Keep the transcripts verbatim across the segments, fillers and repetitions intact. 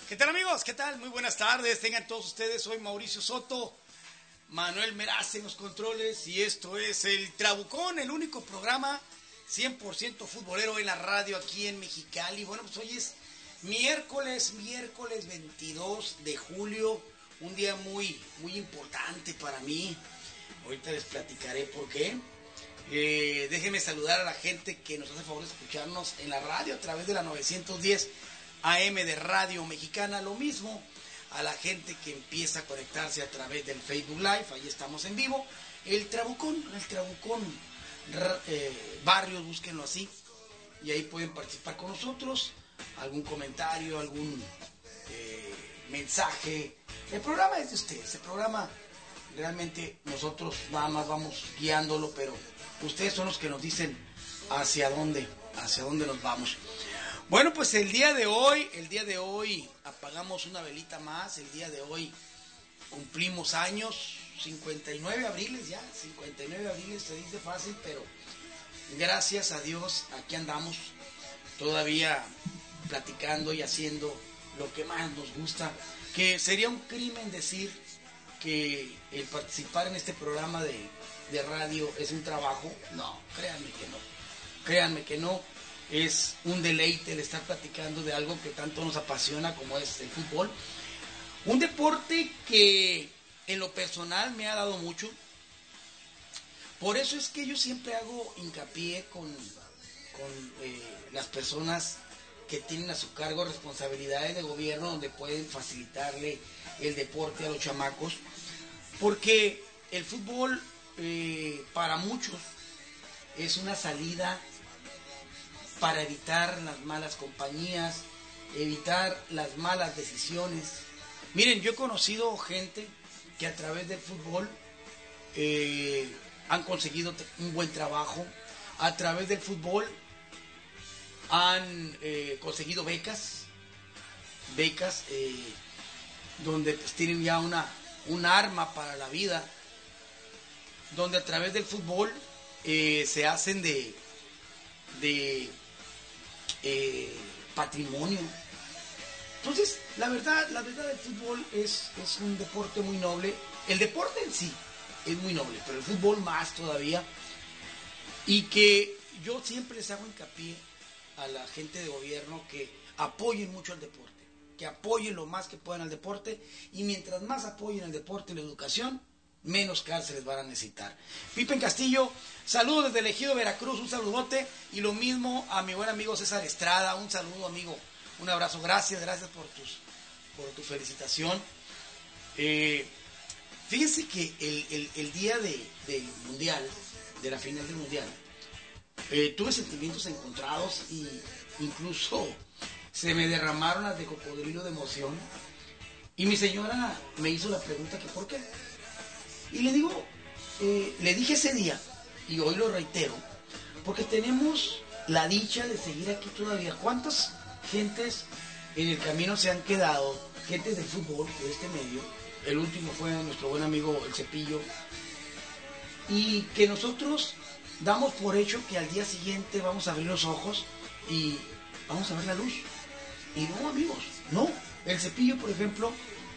¿Qué tal, amigos? ¿Qué tal? Muy buenas tardes. Tengan todos ustedes. Soy Mauricio Soto, Manuel Meraz en los controles y esto es El Trabucón, el único programa cien por ciento futbolero en la radio aquí en Mexicali. Bueno, pues hoy es miércoles, miércoles veintidós de julio, un día muy, muy importante para mí. Ahorita les platicaré por qué. Eh, déjenme saludar a la gente que nos hace favor de escucharnos en la radio a través de la novecientos diez A M de Radio Mexicana. Lo mismo a la gente que empieza a conectarse a través del Facebook Live. Ahí estamos en vivo. El Trabucón, el Trabucón eh, Barrios, búsquenlo así. Y ahí pueden participar con nosotros. Algún comentario, algún eh, mensaje. El programa es de ustedes. El programa realmente nosotros nada más vamos guiándolo, pero ustedes son los que nos dicen hacia dónde, hacia dónde nos vamos. Bueno, pues el día de hoy, el día de hoy apagamos una velita más, el día de hoy cumplimos años, cincuenta y nueve abriles ya, cincuenta y nueve abriles, se dice fácil, pero gracias a Dios aquí andamos todavía platicando y haciendo lo que más nos gusta, que sería un crimen decir que el participar en este programa de, de radio es un trabajo. No, créanme que no, créanme que no. Es un deleite el estar platicando de algo que tanto nos apasiona como es el fútbol. Un deporte que en lo personal me ha dado mucho. Por eso es que yo siempre hago hincapié con, con eh, las personas que tienen a su cargo responsabilidades de gobierno donde pueden facilitarle el deporte a los chamacos. Porque el fútbol eh, para muchos es una salida para evitar las malas compañías, evitar las malas decisiones. Miren, yo he conocido gente que a través del fútbol eh, han conseguido un buen trabajo, a través del fútbol han eh, conseguido becas, becas eh, donde pues, tienen ya una, un arma para la vida, donde a través del fútbol eh, se hacen de... de Eh, patrimonio. Entonces, la verdad, la verdad del fútbol es, es un deporte muy noble. El deporte en sí es muy noble, pero el fútbol más todavía. Y que yo siempre les hago hincapié a la gente de gobierno que apoyen mucho al deporte, que apoyen lo más que puedan al deporte, y mientras más apoyen el deporte y la educación, menos cárceles van a necesitar. Pipe Castillo, saludos desde el Ejido Veracruz, un saludote, y lo mismo a mi buen amigo César Estrada, un saludo, amigo, un abrazo, gracias, gracias por tus, por tu felicitación. Eh, fíjense que el, el, el día de, del Mundial, de la final del Mundial, eh, tuve sentimientos encontrados y incluso se me derramaron las de cocodrilo de emoción, y mi señora me hizo la pregunta que ¿por qué? Y le digo, eh, le dije ese día, y hoy lo reitero, porque tenemos la dicha de seguir aquí todavía. ¿Cuántas gentes en el camino se han quedado? Gentes de fútbol, de este medio. El último fue nuestro buen amigo El Cepillo. Y que nosotros damos por hecho que al día siguiente vamos a abrir los ojos y vamos a ver la luz. Y no, amigos, no. El Cepillo, por ejemplo,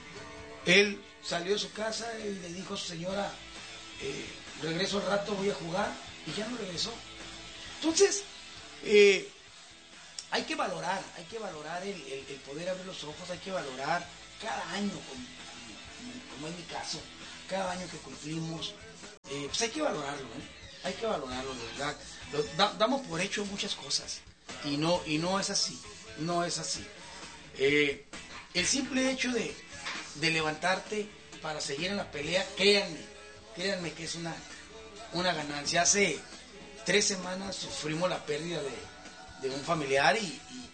él salió de su casa y le dijo a su señora, eh, regreso al rato, voy a jugar, y ya no regresó. Entonces, eh, hay que valorar, hay que valorar el, el, el poder abrir los ojos, hay que valorar cada año, como, como es mi caso, cada año que cumplimos, eh, pues hay que valorarlo, ¿eh? Hay que valorarlo, de verdad. Lo, da, damos por hecho muchas cosas, y no, y no es así, no es así. Eh, el simple hecho de de levantarte para seguir en la pelea, créanme, créanme que es una, una ganancia. Hace tres semanas sufrimos la pérdida de, de un familiar y,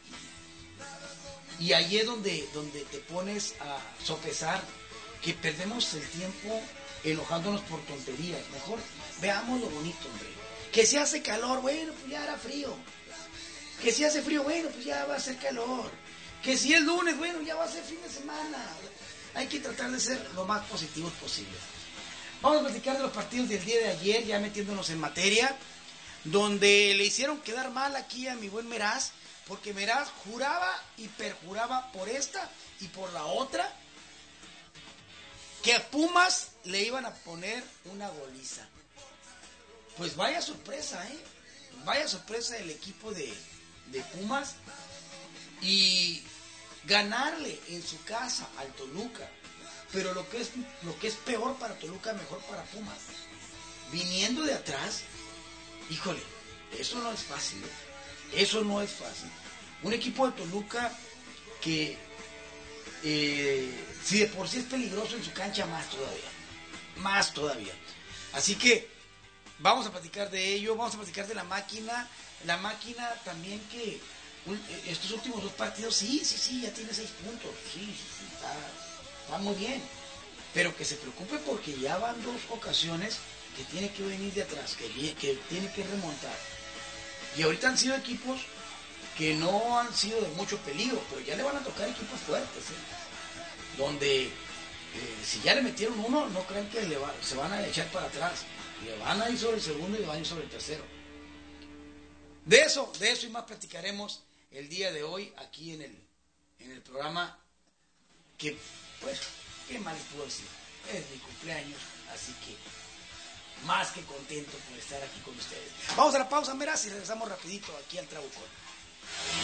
y, y ahí es donde, donde te pones a sopesar que perdemos el tiempo enojándonos por tonterías. Mejor veamos lo bonito, hombre. Que si hace calor, bueno, pues ya hará frío. Que si hace frío, bueno, pues ya va a hacer calor. Que si es lunes, bueno, ya va a ser fin de semana. Hay que tratar de ser lo más positivos posible. Vamos a platicar de los partidos del día de ayer, ya metiéndonos en materia, donde le hicieron quedar mal aquí a mi buen Meraz, porque Meraz juraba y perjuraba por esta y por la otra que a Pumas le iban a poner una goliza. Pues vaya sorpresa, ¿eh? Vaya sorpresa del equipo de, de Pumas. Y ganarle en su casa al Toluca. Pero lo que es, lo que es peor para Toluca, mejor para Pumas. Viniendo de atrás, híjole, eso no es fácil, ¿eh? Eso no es fácil. Un equipo de Toluca que, eh, si de por sí es peligroso en su cancha, más todavía. Más todavía. Así que vamos a platicar de ello, vamos a platicar de la máquina. La máquina también que un, estos últimos dos partidos, sí, sí, sí, ya tiene seis puntos. Sí, sí, sí, está, está muy bien. Pero que se preocupe porque ya van dos ocasiones que tiene que venir de atrás, que, que tiene que remontar. Y ahorita han sido equipos que no han sido de mucho peligro, pero ya le van a tocar equipos fuertes, ¿eh? Donde eh, si ya le metieron uno, no crean que le va, se van a echar para atrás. Le van a ir sobre el segundo y le van a ir sobre el tercero. De eso, de eso y más platicaremos el día de hoy aquí en el, en el programa que, pues, ¿qué más les puedo decir? Es mi cumpleaños, así que más que contento por estar aquí con ustedes. Vamos a la pausa, Meraz, y regresamos rapidito aquí al Trabucón.